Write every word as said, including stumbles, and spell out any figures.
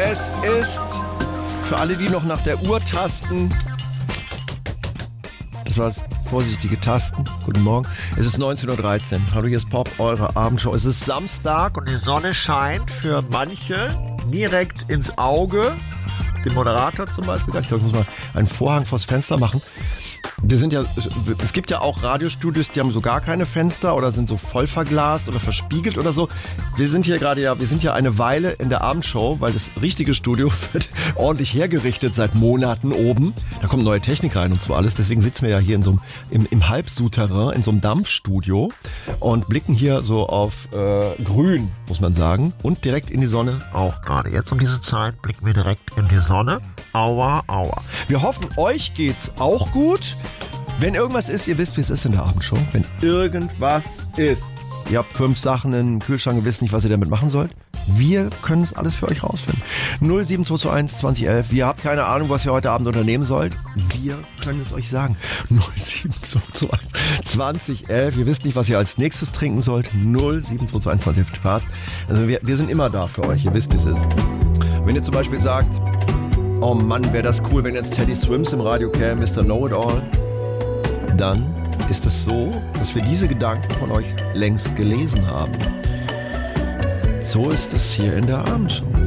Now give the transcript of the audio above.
Es ist, für alle, die noch nach der Uhr tasten, das war das vorsichtige Tasten, guten Morgen, es ist neunzehn Uhr dreizehn. Hallo, hier ist Pop, eure Abendshow. Es ist Samstag und die Sonne scheint für manche direkt ins Auge. Den Moderator zum Beispiel. Ich glaube, ich muss mal einen Vorhang vors Fenster machen. Wir sind ja, es gibt ja auch Radiostudios, die haben so gar keine Fenster oder sind so voll verglast oder verspiegelt oder so. Wir sind hier gerade ja, wir sind ja eine Weile in der Abendshow, weil das richtige Studio wird ordentlich hergerichtet seit Monaten oben. Da kommt neue Technik rein und so alles. Deswegen sitzen wir ja hier in so einem, im, im Halbsouterrain, in so einem Dampfstudio und blicken hier so auf äh, Grün, muss man sagen. Und direkt in die Sonne auch gerade. Jetzt um diese Zeit blicken wir direkt in die Sonne. Aua, aua. Wir hoffen, euch geht's auch gut. Wenn irgendwas ist, ihr wisst, wie es ist in der Abendshow. Wenn irgendwas ist, ihr habt fünf Sachen im Kühlschrank und wisst nicht, was ihr damit machen sollt, wir können es alles für euch rausfinden. null sieben zwei zwei eins zwanzig elf. Ihr habt keine Ahnung, was ihr heute Abend unternehmen sollt. Wir können es euch sagen. null sieben zwei zwei eins zwanzig elf. Ihr wisst nicht, was ihr als nächstes trinken sollt. null sieben zwei zwei eins zwanzig elf. Spaß. Also wir, wir sind immer da für euch. Ihr wisst, wie es ist. Wenn ihr zum Beispiel sagt, oh Mann, wäre das cool, wenn jetzt Teddy Swims im Radio käme, Mister Know-It-All, dann ist es so, dass wir diese Gedanken von euch längst gelesen haben. So ist es hier in der Abendshow.